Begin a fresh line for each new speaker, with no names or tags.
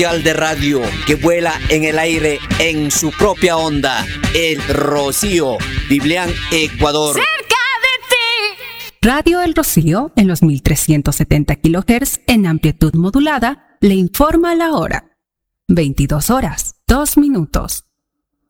De radio que vuela en el aire en su propia onda, El Rocío, Biblián, Ecuador.
Cerca de ti.
Radio El Rocío, en los 1370 kHz en amplitud modulada, le informa la hora. 22 horas, 2 minutos.